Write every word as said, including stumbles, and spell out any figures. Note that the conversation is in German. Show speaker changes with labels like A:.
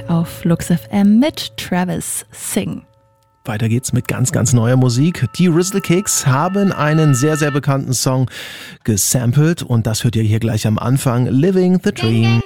A: auf Flux F M mit Travis Sing.
B: Weiter geht's mit ganz, ganz neuer Musik. Die Rizzle-Kicks haben einen sehr, sehr bekannten Song gesampelt und das hört ihr hier gleich am Anfang. Living the Dream.